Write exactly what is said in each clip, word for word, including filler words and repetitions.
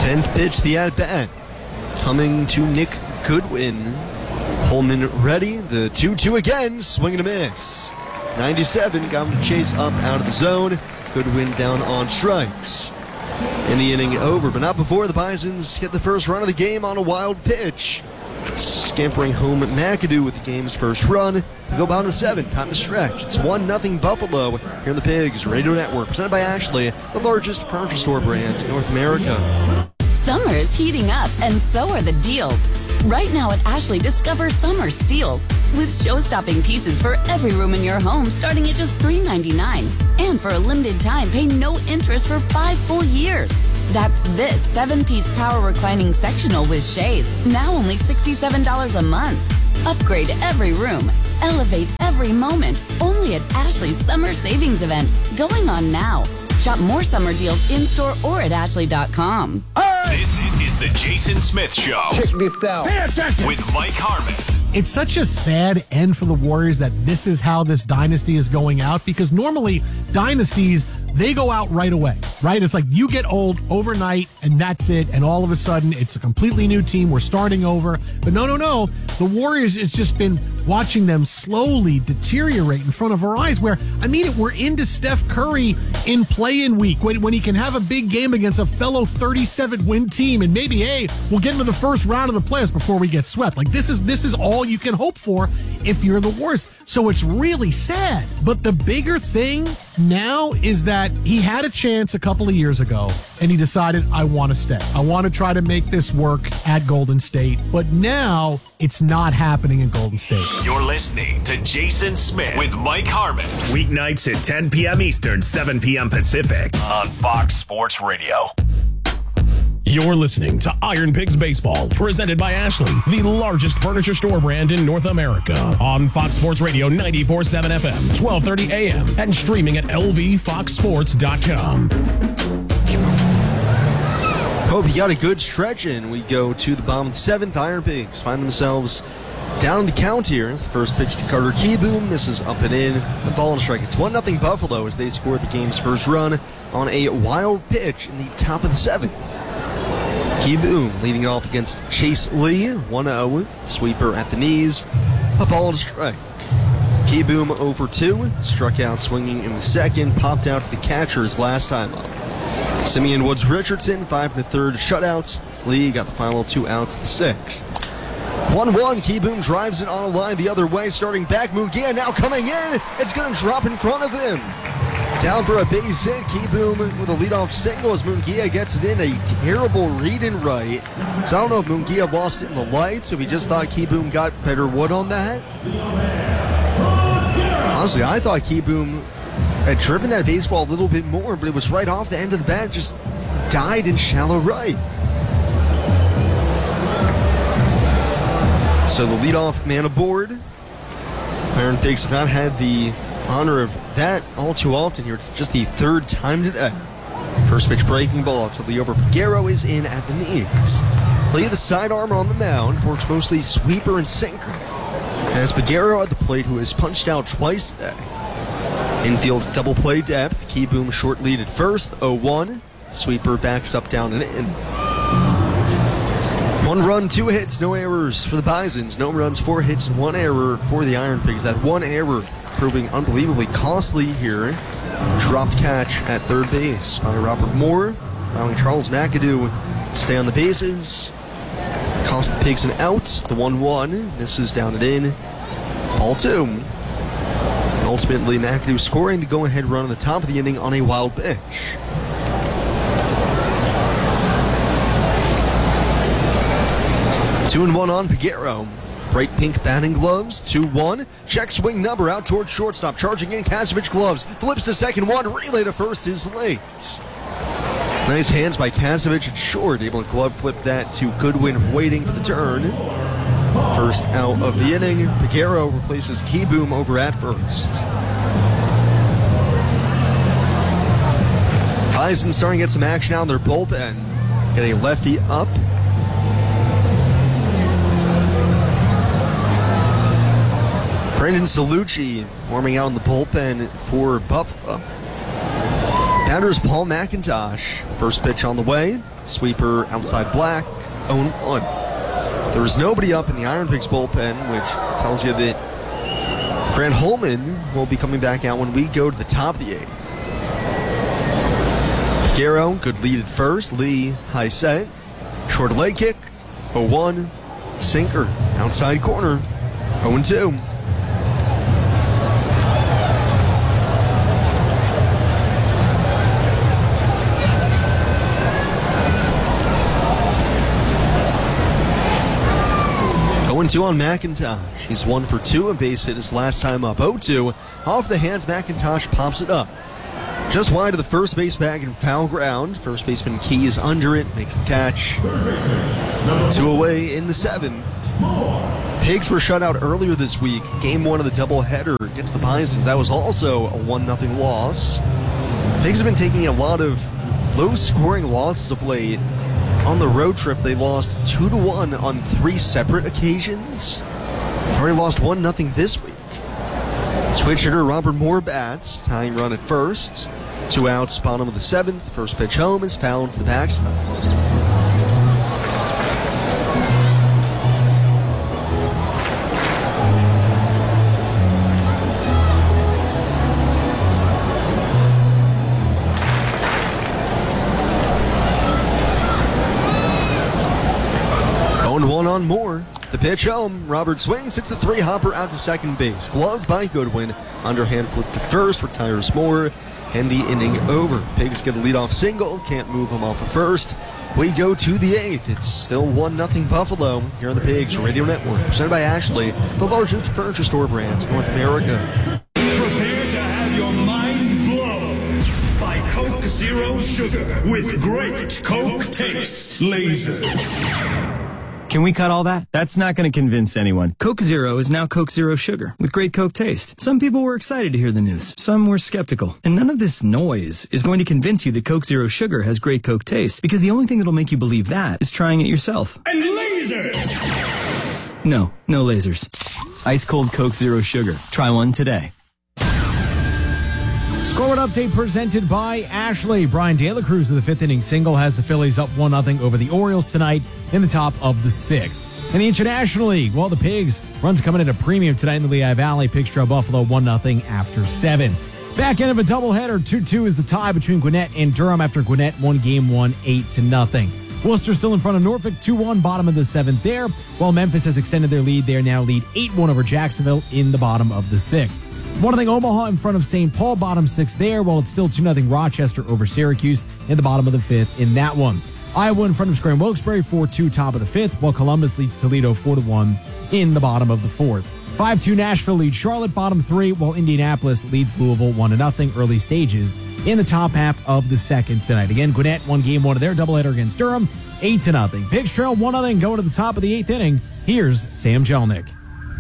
tenth pitch, the at-bat. Coming to Nick Goodwin. Holman ready. The two two again. Swing and a miss. ninety-seven. Got him to chase up out of the zone. Goodwin down on strikes. In the inning over, but not before the Bisons hit the first run of the game on a wild pitch. Scampering home McAdoo with the game's first run. We go down to seven. Time to stretch. It's one nothing Buffalo here in the Pigs Radio Network. Presented by Ashley, the largest furniture store brand in North America. Summer is heating up, and so are the deals. Right now at Ashley, discover summer steals with show-stopping pieces for every room in your home starting at just three ninety-nine. And for a limited time, pay no interest for five full years. That's this seven-piece power reclining sectional with shades, now only sixty-seven dollars a month. Upgrade every room. Elevate every moment. Only at Ashley's Summer Savings Event, going on now. Shop more summer deals in-store or at ashley dot com. This is the Jason Smith Show. Check this out. Pay attention. With Mike Harmon. It's such a sad end for the Warriors that this is how this dynasty is going out, because normally dynasties, they go out right away, right? It's like you get old overnight and that's it. And all of a sudden it's a completely new team. We're starting over. But no, no, no. The Warriors, it's just been watching them slowly deteriorate in front of our eyes where, I mean, we're into Steph Curry in play-in week when, when he can have a big game against a fellow thirty-seven win team. And maybe, hey, we'll get into the first round of the playoffs before we get swept. Like this is, this is all you can hope for if you're the Warriors. So it's really sad. But the bigger thing now is that he had a chance a couple of years ago and he decided, I want to stay. I want to try to make this work at Golden State. But now it's not happening in Golden State. You're listening to Jason Smith with Mike Harmon. Weeknights at ten p.m. Eastern, seven p.m. Pacific on Fox Sports Radio. You're listening to Iron Pigs Baseball, presented by Ashley, the largest furniture store brand in North America, on Fox Sports Radio ninety-four point seven F M, twelve thirty A M, and streaming at L V fox sports dot com. Hope you got a good stretch in. We go to the bottom of the seventh. Iron Pigs find themselves down the count here. It's the first pitch to Carter Kieboom. Misses up and in. The ball and strike. It's one nothing Buffalo as they score the game's first run on a wild pitch in the top of the seventh. Kieboom leading it off against Chase Lee. one oh. Sweeper at the knees. A ball and strike. Kieboom over two. Struck out swinging in the second. Popped out to the catcher his last time up. Simeon Woods Richardson, five and a third shutouts. Lee got the final two outs in the sixth. one one. Kieboom drives it on a line the other way. Starting back. Munguia now coming in. It's going to drop in front of him. Down for a base hit. Kieboom with a leadoff single as Munguia gets it in. A terrible read and right. So I don't know if Munguia lost it in the lights, if he just thought Kieboom got better wood on that. Honestly, I thought Kieboom had driven that baseball a little bit more, but it was right off the end of the bat. Just died in shallow right. So the leadoff man aboard. Iron Pigs have not had the honor of that all too often here. It's just the third time today. First pitch breaking ball to Liover Peguero is in at the knees. Lee, the sidearm on the mound, works mostly sweeper and sinker. As Peguero at the plate, who has punched out twice today. Infield double play depth. Kieboom short lead at first. oh one. Sweeper backs up, down, and in. One run, two hits, no errors for the Bisons. No runs, four hits, and one error for the Iron Pigs. That one error proving unbelievably costly here. Dropped catch at third base by Robert Moore, allowing Charles McAdoo to stay on the bases. Cost the Pigs an out. The one one. This is down and in. Ball two. Ultimately, McAdoo scoring the go-ahead run at the top of the inning on a wild pitch. Two and one on Peguero. Bright pink batting gloves, two one. Check swing number out towards shortstop. Charging in, Kasevich gloves. Flips to second one. Relay to first is late. Nice hands by Kasevich at short. Able to glove flip that to Goodwin waiting for the turn. First out of the inning. Peguero replaces Kieboom over at first. Bison starting to get some action out in their bullpen. Get a lefty up. Brandon Salucci warming out in the bullpen for Buffalo. Batters Paul McIntosh. First pitch on the way. Sweeper outside Black. oh one. There was nobody up in the Iron Pigs bullpen, which tells you that Grant Holman will be coming back out when we go to the top of the eighth. Garrow, good lead at first. Lee, high set. Short leg kick. oh one. Sinker, outside corner. oh two. oh two on McIntosh. He's one for two, a base hit his last time up. oh two. Off the hands, McIntosh pops it up. Just wide of the first base bag in foul ground. First baseman Key is under it, makes the catch. Two away in the seventh. Pigs were shut out earlier this week. Game one of the doubleheader against the Bisons. That was also a one nothing loss. Pigs have been taking a lot of low-scoring losses of late. On the road trip, they lost two to one on three separate occasions. They've already lost one nothing this week. Switch hitter Robert Moore bats, tying run at first. Two outs, bottom of the seventh. First pitch home is fouled to the backstop. oh one on Moore. The pitch home. Robert swings, hits a three-hopper out to second base. Gloved by Goodwin. Underhand flip to first, retires Moore, and the inning over. Pigs get a leadoff single. Can't move him off of first. We go to the eighth. It's still one nothing Buffalo here on the Pigs Radio Network. Presented by Ashley, the largest furniture store brand in North America. Prepare to have your mind blown by Coke Zero Sugar with great Coke taste. Lasers. Can we cut all that? That's not going to convince anyone. Coke Zero is now Coke Zero Sugar with great Coke taste. Some people were excited to hear the news. Some were skeptical. And none of this noise is going to convince you that Coke Zero Sugar has great Coke taste, because the only thing that'll make you believe that is trying it yourself. And lasers! No, no lasers. Ice cold Coke Zero Sugar. Try one today. Scoreboard update presented by Ashley. Brian De La Cruz with the fifth inning single has the Phillies up one nothing over the Orioles tonight in the top of the sixth. In the International League, well, the Pigs runs coming at a premium tonight in the Lehigh Valley. Pigs trail Buffalo one nothing after seven. Back end of a doubleheader, two two is the tie between Gwinnett and Durham after Gwinnett won game one eight to nothing. Worcester still in front of Norfolk two one, bottom of the seventh there, while Memphis has extended their lead. They now lead eight one over Jacksonville in the bottom of the sixth. one nothing Omaha in front of Saint Paul, bottom six there, while it's still two nothing Rochester over Syracuse in the bottom of the fifth in that one. Iowa in front of Scranton Wilkes-Barre four two, top of the fifth, while Columbus leads Toledo four to one in the bottom of the fourth. five two Nashville leads Charlotte, bottom three, while Indianapolis leads Louisville one to nothing early stages in the top half of the second tonight. Again, Gwinnett won game one of their doubleheader against Durham, eight to nothing. Pigs trail one nothing going to the top of the eighth inning. Here's Sam Jelnick.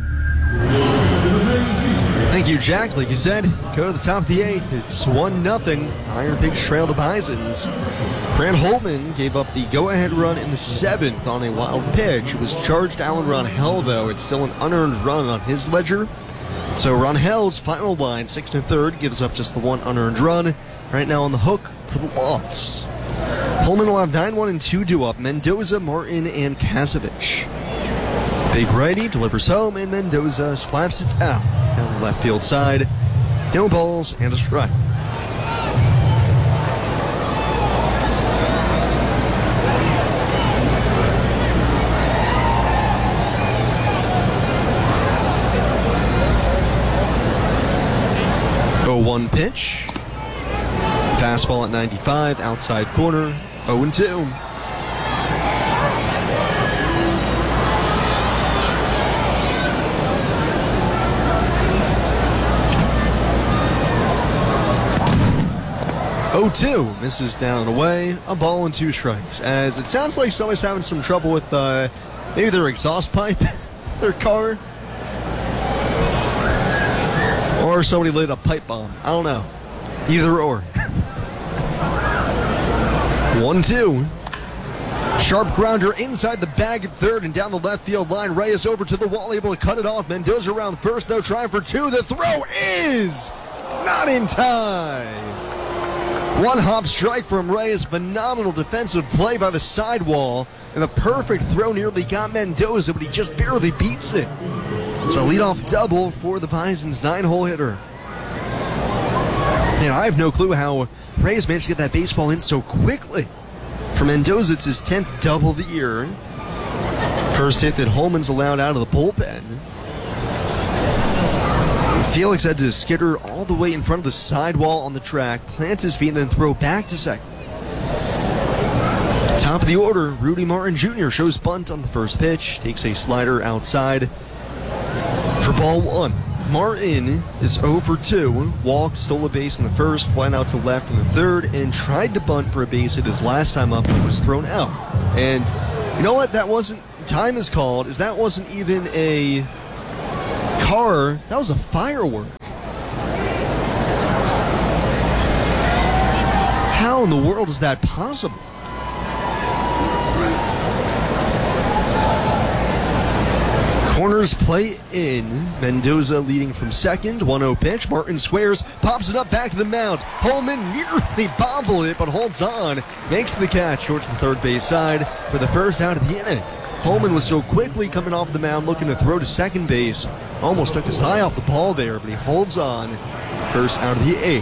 Thank you, Jack. Like you said, go to the top of the eighth. It's one nothing. Iron Pigs trail the Bisons. Grant Holman gave up the go-ahead run in the seventh on a wild pitch. It was charged Alan Ronhell, though. It's still an unearned run on his ledger. So Ronhell's final line, six and a third, gives up just the one unearned run. Right now on the hook for the loss. Holman will have nine one and two due up. Mendoza, Martin, and Kasevich. Big righty delivers home, and Mendoza slaps it foul down the left field side. No balls and a strike. oh one pitch. Fastball at ninety-five, outside corner, oh and two. oh two, misses down and away, a ball and two strikes. As it sounds like somebody's having some trouble with uh, maybe their exhaust pipe, their car. Or somebody lit a pipe bomb. I don't know. Either or. one two. Sharp grounder inside the bag at third and down the left field line. Reyes over to the wall, able to cut it off. Mendoza around first, though, trying for two. The throw is not in time. One hop strike from Reyes. Phenomenal defensive play by the sidewall. And the perfect throw nearly got Mendoza, but he just barely beats it. It's a leadoff double for the Bison's nine-hole hitter. And I have no clue how Reyes managed to get that baseball in so quickly. For Mendoza, it's his tenth double of the year. First hit that Holman's allowed out of the bullpen. Felix had to skitter all the way in front of the sidewall on the track, plant his feet, and then throw back to second. Top of the order, Rudy Martin Junior shows bunt on the first pitch, takes a slider outside for ball one. Martin is oh for two, walked, stole a base in the first, flying out to left in the third, and tried to bunt for a base hit his last time up, but was thrown out. And you know what? That wasn't, time is called, is that wasn't even a car, that was a firework. How in the world is that possible? Corners play in. Mendoza leading from second. one oh pitch. Martin squares, pops it up back to the mound. Holman nearly bobbled it, but holds on. Makes the catch towards the third base side for the first out of the inning. Holman was so quickly coming off the mound looking to throw to second base. Almost took his eye off the ball there, but he holds on. First out of the eighth.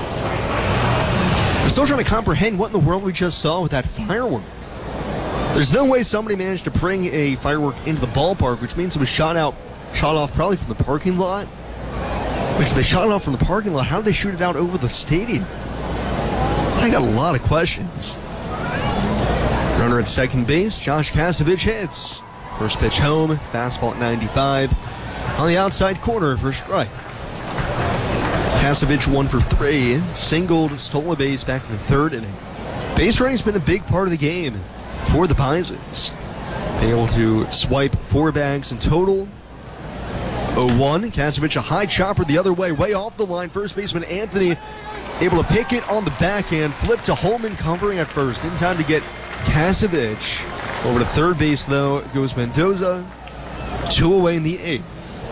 I'm still trying to comprehend what in the world we just saw with that firework. There's no way somebody managed to bring a firework into the ballpark, which means it was shot out, shot off probably from the parking lot. Which they shot it off from the parking lot. How did they shoot it out over the stadium? I got a lot of questions. Runner at second base, Josh Kasevich hits. First pitch home, fastball at ninety-five. On the outside corner for a strike. Kasevich one for three, singled, stole a base back in the third inning. Base running's been a big part of the game for the Bisons. Being able to swipe four bags in total. oh one, Kasevich a high chopper the other way, way off the line. First baseman Anthony able to pick it on the backhand, flip to Holman covering at first. In time to get Kasevich. Over to third base though goes Mendoza. Two away in the eighth.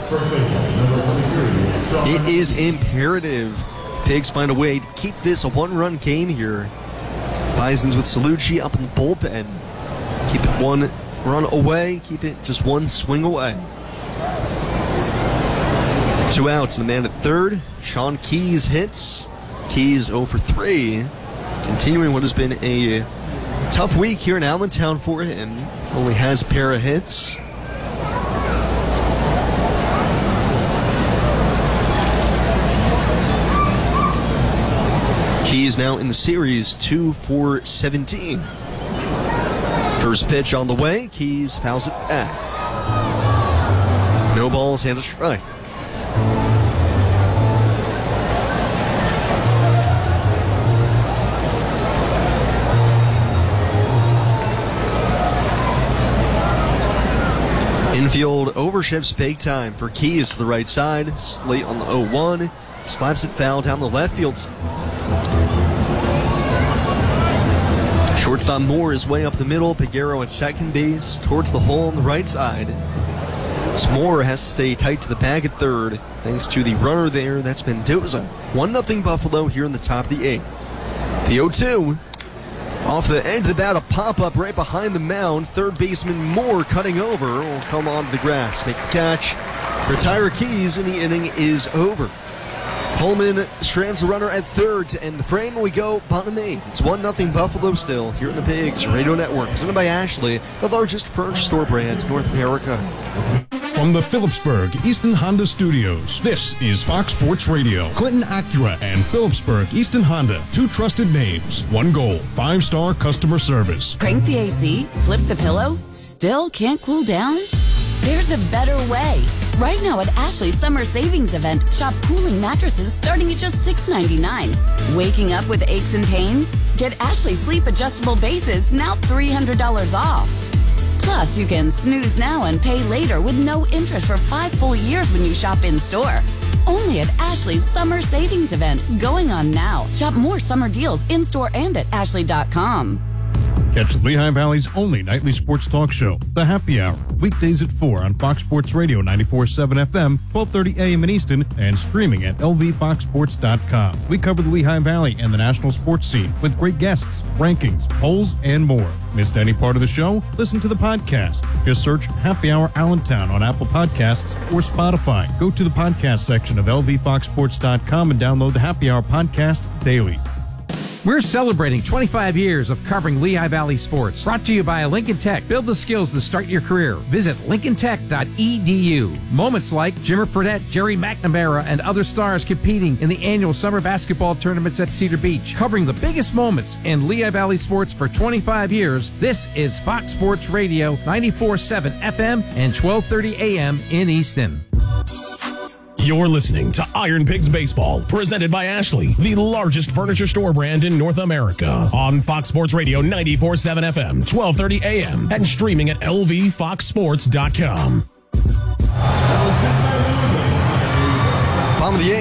It is imperative Pigs find a way to keep this a one-run game here. Bisons with Salucci up in the bullpen. Keep it one run away. Keep it just one swing away. Two outs and a man at third. Sean Keys hits. Keys oh for three. Continuing what has been a tough week here in Allentown for him. Only has a pair of hits. Keys now in the series, two for seventeen. First pitch on the way, Keys fouls it back. No balls and a strike. Infield overshifts big time for Keys to the right side. Slate on the oh one. Slaps it foul down the left field side. Shortstop Moore is way up the middle. Peguero at second base towards the hole on the right side. As Moore has to stay tight to the bag at third. Thanks to the runner there, that's Mendoza. one nothing Buffalo here in the top of the eighth. The oh two. Off the end of the bat, a pop-up right behind the mound. Third baseman Moore cutting over will come onto the grass, make the catch, retire Keys, and the inning is over. Holman strands the runner at third to end the frame, and we go bottom eight. It's one nothing Buffalo still here in the Pigs Radio Network, presented by Ashley, the largest furniture store brand in North America. From the Phillipsburg Easton Honda Studios, this is Fox Sports Radio. Clinton Acura and Phillipsburg Easton Honda, two trusted names, one goal, five-star customer service. Crank the A C? Flip the pillow? Still can't cool down? There's a better way. Right now at Ashley's Summer Savings Event, shop cooling mattresses starting at just six ninety-nine. Waking up with aches and pains? Get Ashley Sleep Adjustable Bases, now three hundred dollars off. Plus, you can snooze now and pay later with no interest for five full years when you shop in-store. Only at Ashley's Summer Savings Event, going on now. Shop more summer deals in-store and at ashley dot com. Catch the Lehigh Valley's only nightly sports talk show, The Happy Hour, weekdays at four on Fox Sports Radio ninety-four point seven F M, twelve thirty A M in Easton, and streaming at L V fox sports dot com. We cover the Lehigh Valley and the national sports scene with great guests, rankings, polls, and more. Missed any part of the show? Listen to the podcast. Just search Happy Hour Allentown on Apple Podcasts or Spotify. Go to the podcast section of L V fox sports dot com and download the Happy Hour podcast daily. We're celebrating twenty-five years of covering Lehigh Valley sports. Brought to you by Lincoln Tech. Build the skills to start your career. Visit lincoln tech dot e d u. Moments like Jimmer Fredette, Jerry McNamara, and other stars competing in the annual summer basketball tournaments at Cedar Beach. Covering the biggest moments in Lehigh Valley sports for twenty-five years, this is Fox Sports Radio ninety-four point seven F M and twelve thirty A M in Easton. You're listening to Iron Pigs Baseball, presented by Ashley, the largest furniture store brand in North America. On Fox Sports Radio ninety-four point seven F M, twelve thirty A M, and streaming at L V fox sports dot com. Bottom of the eighth.